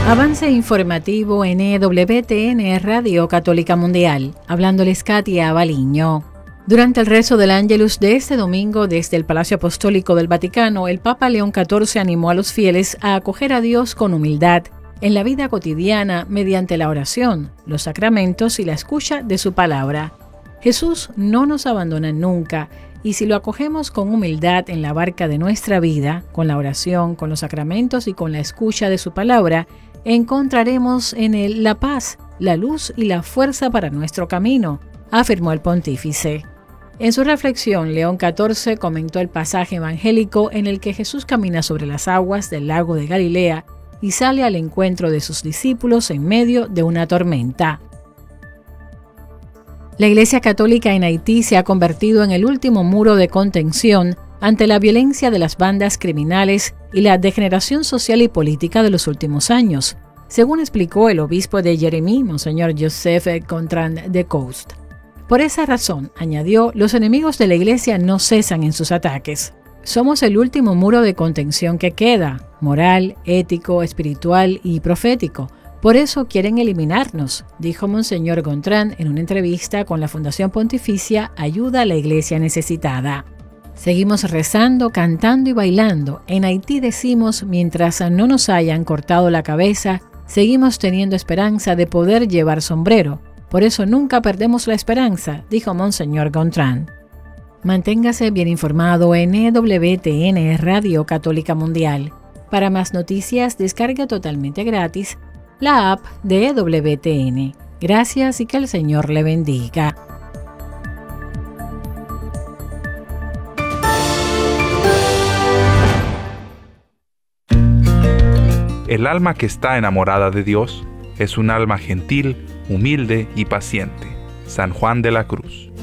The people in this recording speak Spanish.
Avance informativo en EWTN Radio Católica Mundial. Hablándoles Katia Baliño. Durante el rezo del Ángelus de este domingo desde el Palacio Apostólico del Vaticano, el Papa León XIV animó a los fieles a acoger a Dios con humildad en la vida cotidiana mediante la oración, los sacramentos y la escucha de su palabra. Jesús no nos abandona nunca, y si lo acogemos con humildad en la barca de nuestra vida, con la oración, con los sacramentos y con la escucha de su palabra, encontraremos en él la paz, la luz y la fuerza para nuestro camino, afirmó el pontífice. En su reflexión, León XIV comentó el pasaje evangélico en el que Jesús camina sobre las aguas del lago de Galilea y sale al encuentro de sus discípulos en medio de una tormenta. La Iglesia Católica en Haití se ha convertido en el último muro de contención ante la violencia de las bandas criminales y la degeneración social y política de los últimos años, según explicó el obispo de Jérémie, Monseñor Joseph Gontran de Coast. Por esa razón, añadió, los enemigos de la Iglesia no cesan en sus ataques. Somos el último muro de contención que queda, moral, ético, espiritual y profético. Por eso quieren eliminarnos, dijo Monseñor Gontran en una entrevista con la Fundación Pontificia Ayuda a la Iglesia Necesitada. Seguimos rezando, cantando y bailando. En Haití decimos, mientras no nos hayan cortado la cabeza, seguimos teniendo esperanza de poder llevar sombrero. Por eso nunca perdemos la esperanza, dijo Monseñor Gontran. Manténgase bien informado en EWTN Radio Católica Mundial. Para más noticias, descarga totalmente gratis la app de EWTN. Gracias y que el Señor le bendiga. El alma que está enamorada de Dios es un alma gentil, humilde y paciente. San Juan de la Cruz.